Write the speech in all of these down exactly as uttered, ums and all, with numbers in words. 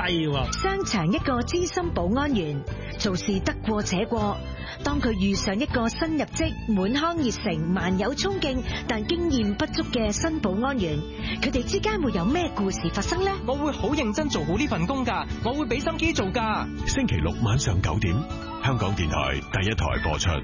低喎。 商場一個資深保安員做事得過且過，當佢遇上一個新入職、滿腔熱誠、萬有衝勁但經驗不足嘅新保安員，佢哋之間會有咩故事發生呢？ 我會好認真做好呢份工㗎，我會俾心機做㗎。 星期六晚上九點，香港電台第一台播出。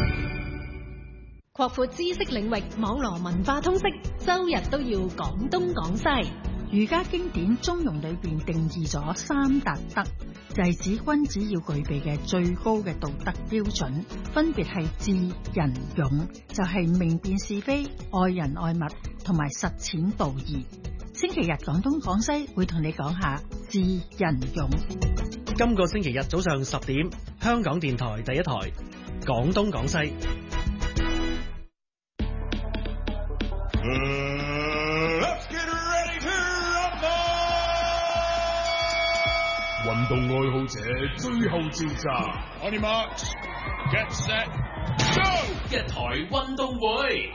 擴闊知識領域，網絡文化通識，周日都要講東講西。 儒家經典中庸裏邊定義咗三達德，就係指君子要具備嘅最高嘅道德標準，分別係智、仁、勇，就係明辨是非、愛人愛物同埋實踐道義。星期日講東講西會同你講下智、仁、勇。 今個星期日早上十點，香港電台第一台講東講西。 運動愛好者最後召集 ，On your marks, get set, go！ 一台運動會。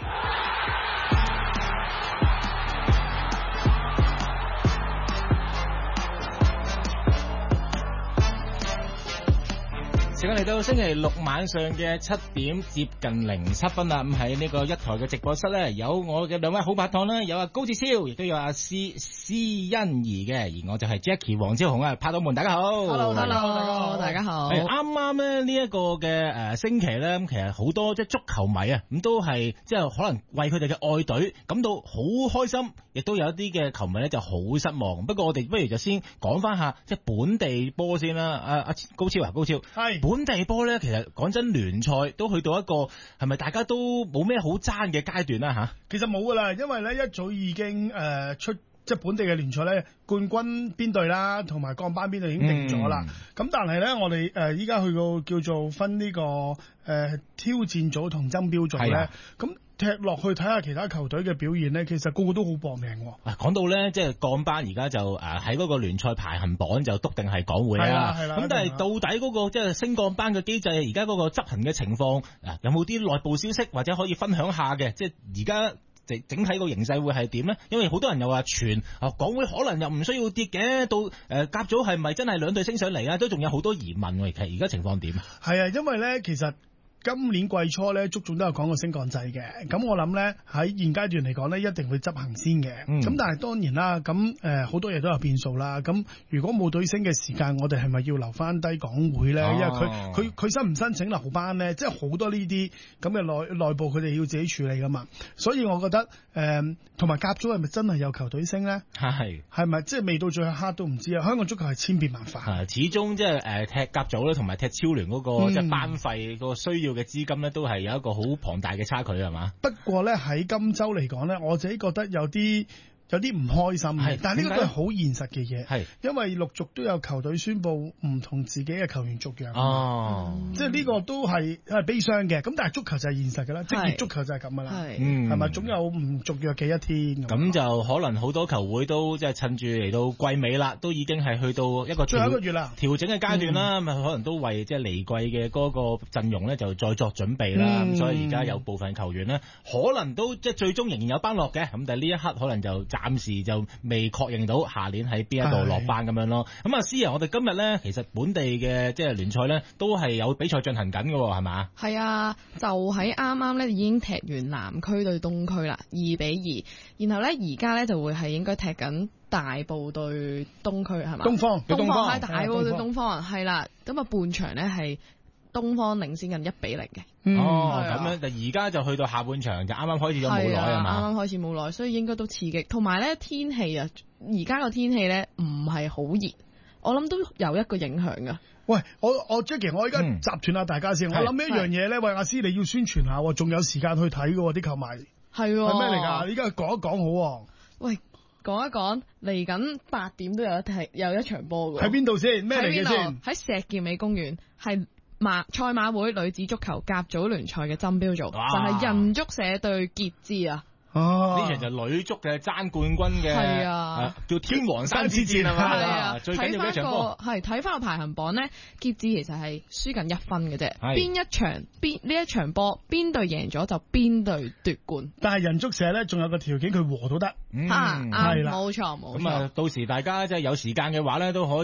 時間嚟到星期六晚上嘅七點接近零七分啦，咁喺呢個一台嘅直播室咧，有我嘅兩位好拍檔啦，有阿高志超，亦都有阿施施欣怡嘅，而我就係 Jackie 黃超雄啊，拍檔們大家好 ，Hello Hello 大家好， 啱啱咧呢一個嘅誒星期咧，咁其實好多即係足球迷啊，咁都係即係可能為佢哋嘅愛隊感到好開心，亦都有一啲嘅球迷咧就好失望。不過我哋不如就先講翻下即係本地波先啦，阿阿高超啊，高超係。本地波咧，其實講真，聯賽都去到一個係咪大家都冇咩好爭嘅階段啦吓？ 其實冇噶啦，因為咧一早已經誒、呃、出即係本地嘅聯賽咧，冠軍邊隊啦，同埋降班邊隊已經定咗啦。咁、嗯、但係咧，我哋誒依家去到叫做分呢、這個誒、呃、挑戰組同爭標組咧，咁、啊。踢落去睇下其他球隊嘅表現咧，其實個個都好搏命喎。 啊，講到咧，即係降班而家就誒喺嗰個聯賽排行榜就篤定係港會啦。係啦，咁但係到底嗰個即係升降班嘅機制，而家嗰個執行嘅情況，啊有冇啲內部消息或者可以分享下嘅？即係而家整整體個形勢會係點咧？因為好多人又話傳啊，港會可能又唔需要跌嘅，到誒甲組係咪真係兩隊升上嚟啊？都仲有好多疑問喎。其實而家情況點啊？ 係啊，因為咧其實。今年季初咧，足總都有講過升降制嘅，咁我諗咧喺現階段嚟講咧，一定會執行先嘅。咁、嗯、但係當然啦，咁誒好多嘢都有變數啦。咁如果冇隊升嘅時間，我哋係咪要留翻低港會咧、哦？因為佢佢佢申唔申請留班咧，即係好多呢啲咁嘅內內部佢哋要自己處理噶嘛。所以我覺得誒同埋甲組係咪真係有球隊升咧？係係咪即係未到最後一刻都唔知啊？香港足球係千變萬化， 始終即係誒踢甲組咧，同埋踢超聯嗰、那個即係、嗯、班費個需要嘅資金咧，都係有一個好龐大嘅差距係嘛？ 不過咧喺金州嚟講咧，我自己覺得有啲有啲唔開心嘅，但係呢個都係好現實嘅嘢，係因為陸續都有球隊宣布唔同自己嘅球員續約，哦，嗯、即係呢個都係係悲傷嘅。咁但係足球就係現實㗎啦，職業足球就係咁㗎啦，係係咪總有唔續約嘅一天？咁就可能好多球會都即係趁住嚟到季尾啦，都已經係去到一個最後一個月啦調整嘅階段啦，咁、嗯、可能都為即係離季嘅嗰個陣容咧就再作準備啦。咁、嗯、所以而家有部分球員咧，可能都即係最終仍然有班落嘅，咁但係呢一刻可能就。暫時就未確認到下年喺邊一度落班咁樣咯。咁啊，思啊，我哋今日咧，其實本地嘅即係聯賽咧，都係有比賽進行緊嘅，係嘛？ 係啊，就喺啱啱咧已經踢完南區對東區啦，二比二。然後咧，而家咧就會係應該踢緊大埔對東區，係嘛？東方，東方係大埔對東方，係啦。咁啊，半場咧係東方領先近一比零嘅。 嗯、哦，咁樣，但而家就去到下半場就啱啱開始咗冇耐係嘛？ 啱啱開始冇耐，所以應該都刺激。同埋咧天氣啊，而家個天氣咧唔係好熱，我諗都有一個影響噶。 喂，我我 Jackie， 我而家集團下大家先。嗯、我諗一樣嘢咧，喂阿師你要宣傳下，仲有時間去睇嘅啲球迷。係係咩嚟㗎？你而家講一講好。喂， 講一講嚟緊八點都有一踢有一場波㗎。 喺邊度先？咩嚟嘅先？ 喺石硤尾公園係。馬賽馬會女子足球甲組聯賽嘅爭標組就係人足社對傑志啊！ 哦，呢場就女足嘅爭冠軍嘅，係啊，啊，叫天王山之戰係嘛？係啊，最緊要嘅一場波。 係睇翻個排行榜咧，傑志其實係輸緊一分嘅啫。邊一場邊呢一場波邊隊贏咗就邊隊奪冠。 但係人足社咧仲有個條件，佢和都得。 嗯，係啦，冇錯冇錯。 咁啊，到時大家即係有時間嘅話咧，都可以。